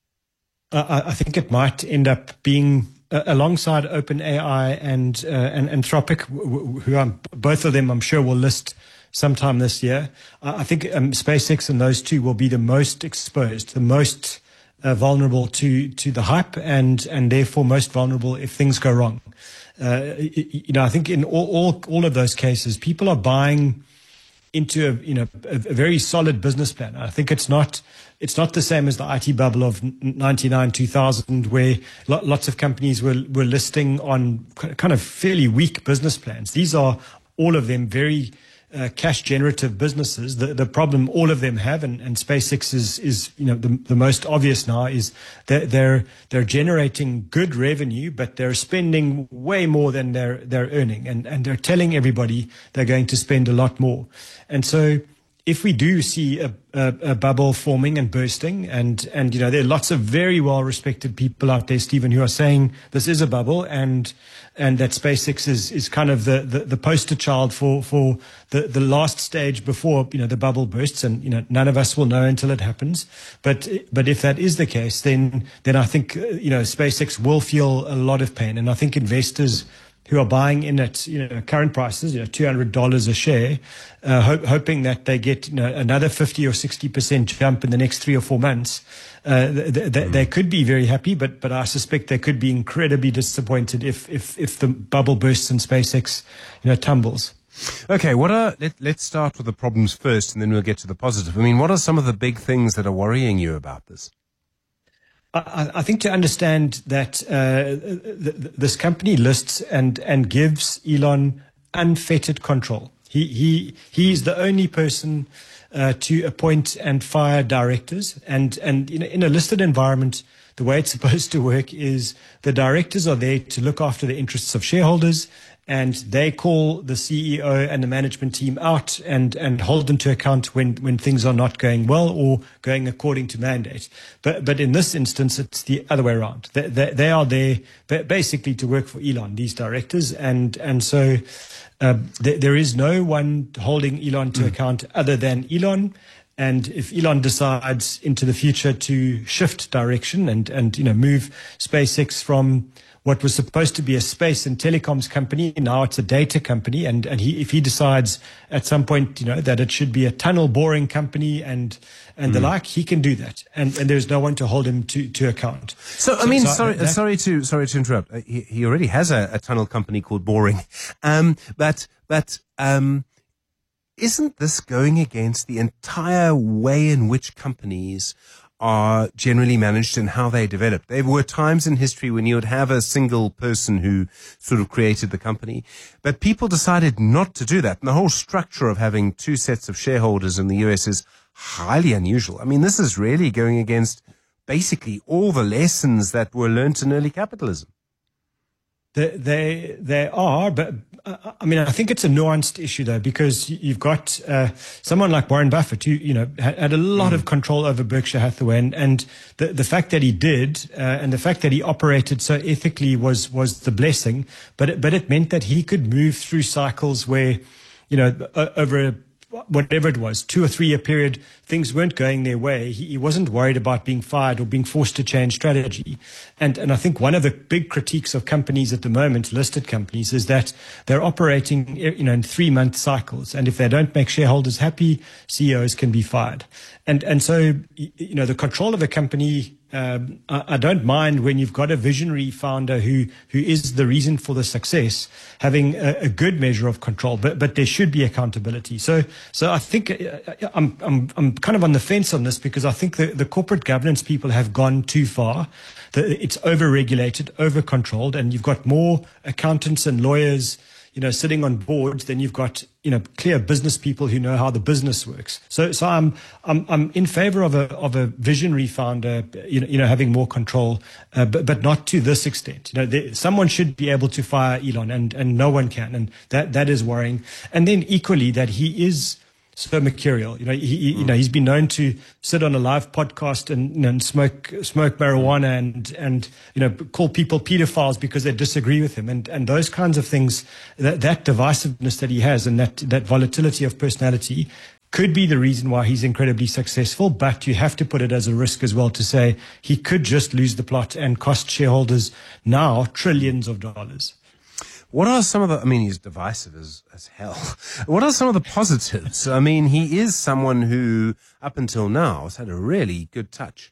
Uh, I think it might end up being uh, alongside OpenAI and uh, and Anthropic, who I'm, both of them I'm sure will list sometime this year. Uh, I think um, SpaceX and those two will be the most exposed, the most uh, vulnerable to to the hype, and and therefore most vulnerable if things go wrong. Uh, you know, I think in all, all all of those cases, people are buying into a you know a, a very solid business plan. I think it's not it's not the same as the I T bubble of ninety-nine, two thousand, where lo- lots of companies were were listing on kind of fairly weak business plans. These are all of them very uh, cash generative businesses. The the problem all of them have, and, and SpaceX is is you know the the most obvious now, is that they're they're generating good revenue, but they're spending way more than they're they're earning, and and they're telling everybody they're going to spend a lot more. And so if we do see a, a, a bubble forming and bursting, and, and, you know, there are lots of very well-respected people out there, Stephen, who are saying this is a bubble, and and that SpaceX is, is kind of the, the, the poster child for, for the, the last stage before, you know, the bubble bursts, and, you know, none of us will know until it happens. But but if that is the case, then then I think, you know, SpaceX will feel a lot of pain, and I think investors who are buying in at you know current prices, you know two hundred dollars a share, uh, ho- hoping that they get you know another fifty or sixty percent jump in the next three or four months. Uh, th- th- mm. They could be very happy, but but I suspect they could be incredibly disappointed if if if the bubble bursts and SpaceX you know tumbles. Okay, what are let, let's start with the problems first, and then we'll get to the positive. I mean, what are some of the big things that are worrying you about this? I, I think to understand that uh, th- th- this company lists and, and gives Elon unfettered control. He he he is the only person uh, to appoint and fire directors. And and in a, in a listed environment, the way it's supposed to work is the directors are there to look after the interests of shareholders, and they call the C E O and the management team out and, and hold them to account when, when things are not going well or going according to mandate. But but in this instance, it's the other way around. They, they, they are there basically to work for Elon, these directors, and and so uh, th- there is no one holding Elon to mm. account other than Elon. And if Elon decides into the future to shift direction and, and you know move SpaceX from what was supposed to be a space and telecoms company, now it's a data company, and, and he, if he decides at some point, you know, that it should be a tunnel boring company and and mm. the like, he can do that, and, and there's no one to hold him to, to account. So, so I mean, so, sorry, that, sorry to sorry to interrupt. He, he already has a, a tunnel company called Boring, um, but but um, isn't this going against the entire way in which companies are generally managed and how they develop? There were times in history when you would have a single person who sort of created the company, but people decided not to do that. And the whole structure of having two sets of shareholders in the U S is highly unusual. I mean, this is really going against basically all the lessons that were learnt in early capitalism. They, they, they are, but uh, I mean, I think it's a nuanced issue though, because you've got uh, someone like Warren Buffett who, you know, had, had a lot mm. of control over Berkshire Hathaway, and, and the, the fact that he did, uh, and the fact that he operated so ethically was, was the blessing, but it, but it meant that he could move through cycles where, you know, over a whatever it was, two or three year period, things weren't going their way. He, he wasn't worried about being fired or being forced to change strategy. And, and I think one of the big critiques of companies at the moment, listed companies, is that they're operating, you know, in three month cycles. And if they don't make shareholders happy, C E Os can be fired. And, and so, you know, the control of a company, Um, I, I don't mind when you've got a visionary founder who, who is the reason for the success, having a, a good measure of control, but, but there should be accountability. So, so I think uh, I'm, I'm, I'm kind of on the fence on this, because I think the, the corporate governance people have gone too far. The, it's over-regulated, over-controlled, and you've got more accountants and lawyers, you know, sitting on boards, then you've got, you know, clear business people who know how the business works. So, so I'm, I'm, I'm in favor of a, of a visionary founder, you know, you know, having more control, uh, but, but not to this extent. You know, there, someone should be able to fire Elon, and, and no one can. And that, that is worrying. And then equally that he is so mercurial. You know, he, he, you know, he's been known to sit on a live podcast and, you know, and smoke, smoke marijuana and, and, you know, call people pedophiles because they disagree with him. And, and those kinds of things, that, that divisiveness that he has and that, that volatility of personality could be the reason why he's incredibly successful. But you have to put it as a risk as well to say he could just lose the plot and cost shareholders now trillions of dollars. What are some of the, I mean, he's divisive as, as hell. What are some of the positives? I mean, he is someone who, up until now, has had a really good touch.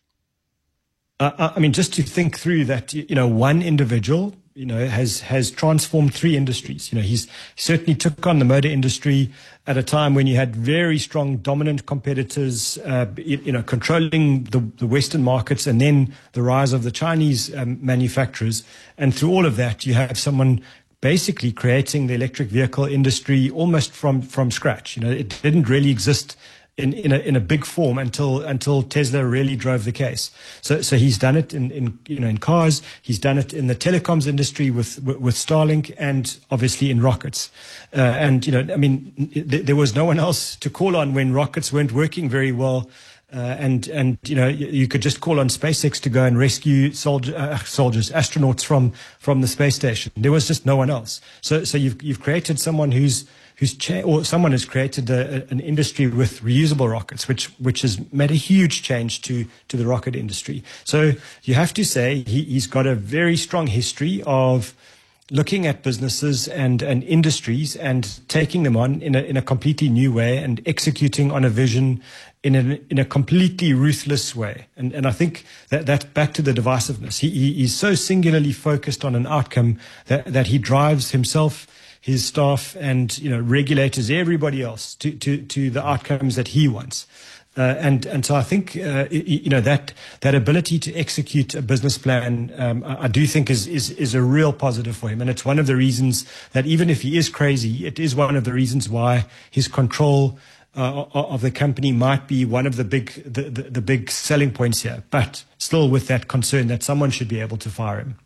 Uh, I mean, just to think through that, you know, one individual, you know, has, has transformed three industries. You know, he's he certainly took on the motor industry at a time when you had very strong, dominant competitors, uh, you, you know, controlling the, the Western markets, and then the rise of the Chinese um, manufacturers. And through all of that, you have someone basically creating the electric vehicle industry almost from, from scratch. You know, it didn't really exist in, in a, in a big form until, until Tesla really drove the case. So, so he's done it in, in, you know, in cars. He's done it in the telecoms industry with, with, with Starlink, and obviously in rockets. Uh, and, you know, I mean, th- there was no one else to call on when rockets weren't working very well. Uh, and, and, you know, you, you could just call on SpaceX to go and rescue soldier, uh, soldiers, astronauts from, from the space station. There was just no one else. So, so you've, you've created someone who's, who's, cha- or someone has created a, a, an industry with reusable rockets, which, which has made a huge change to, to the rocket industry. So you have to say he, he's got a very strong history of looking at businesses and, and industries and taking them on in a, in a completely new way and executing on a vision in a, in a completely ruthless way. And, and I think that that's back to the divisiveness. He, he is so singularly focused on an outcome that, that he drives himself, his staff, and, you know, regulators, everybody else to, to, to the outcomes that he wants. Uh, and, and so I think, uh, you know, that, that ability to execute a business plan, um, I, I do think is, is, is a real positive for him. And it's one of the reasons that even if he is crazy, it is one of the reasons why his control uh, of the company might be one of the big, the, the, the big selling points here, but still with that concern that someone should be able to fire him.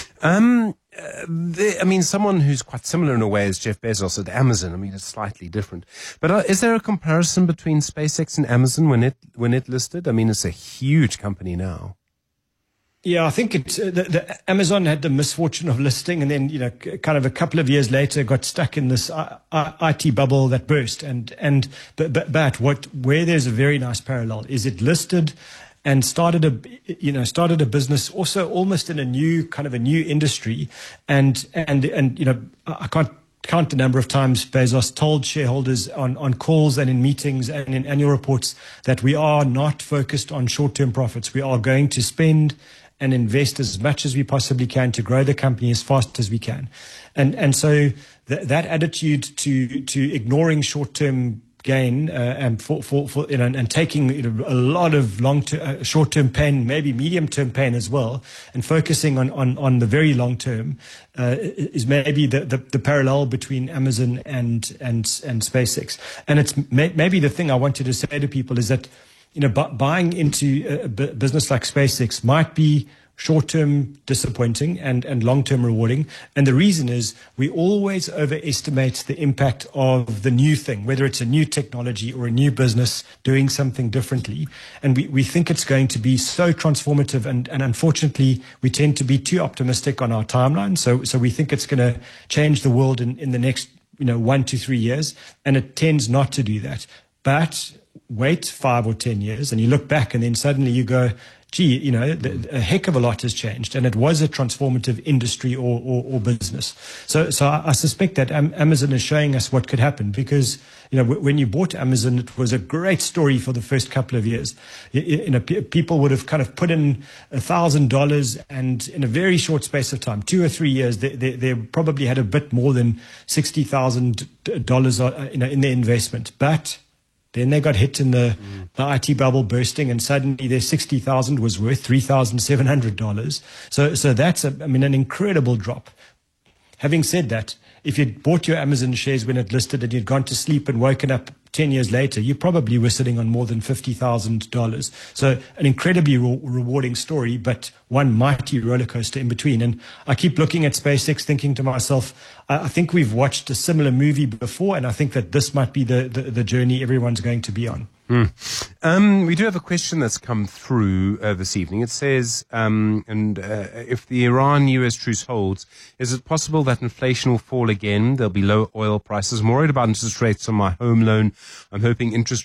Um, Uh, the, I mean, someone who's quite similar in a way as Jeff Bezos at Amazon. I mean, it's slightly different. But uh, is there a comparison between SpaceX and Amazon when it when it listed? I mean, it's a huge company now. Yeah, I think it, uh, the, the Amazon had the misfortune of listing, and then, you know, c- kind of a couple of years later got stuck in this I, I, I T bubble that burst. And and but, but but what where there's a very nice parallel is it listed and started a, you know, started a business also almost in a new kind of a new industry. And, and, and, you know, I can't count the number of times Bezos told shareholders on, on calls and in meetings and in annual reports that we are not focused on short-term profits. We are going to spend and invest as much as we possibly can to grow the company as fast as we can. And, and so th- that attitude to, to ignoring short-term gain, uh, and for, for, for, you know, and taking, you know, a lot of long term, uh, short term pain, maybe medium term pain as well, and focusing on, on, on the very long term, uh, is maybe the, the, the parallel between Amazon and, and, and SpaceX. And it's may, maybe the thing I wanted to say to people is that, you know, bu- buying into a b- business like SpaceX might be short-term disappointing and, and long-term rewarding. And the reason is we always overestimate the impact of the new thing, whether it's a new technology or a new business doing something differently. And we, we think it's going to be so transformative. And, and unfortunately, we tend to be too optimistic on our timeline. So, so we think it's going to change the world in, in the next, you know, one to three years. And it tends not to do that. But wait five or ten years and you look back and then suddenly you go, gee, you know, the, a heck of a lot has changed, and it was a transformative industry or, or, or business. So, so I, I suspect that Am- Amazon is showing us what could happen because, you know, w- when you bought Amazon, it was a great story for the first couple of years. You, you know, p- people would have kind of put in a thousand dollars, and in a very short space of time, two or three years, they, they, they probably had a bit more than sixty thousand dollars, uh, you know, in their investment, but then they got hit in the, mm. the I T bubble bursting, and suddenly their sixty thousand was worth three thousand seven hundred dollars. So, so that's, a, I mean, an incredible drop. Having said that, if you'd bought your Amazon shares when it listed and you'd gone to sleep and woken up ten years later, you probably were sitting on more than fifty thousand dollars. So an incredibly re- rewarding story, but one mighty roller coaster in between. And I keep looking at SpaceX thinking to myself, I, I think we've watched a similar movie before, and I think that this might be the, the, the journey everyone's going to be on. Mm. Um, we do have a question that's come through uh, this evening. It says, um, and uh, if the Iran-U S truce holds, is it possible that inflation will fall again? There'll be low oil prices. I'm worried about interest rates on my home loan. I'm hoping interest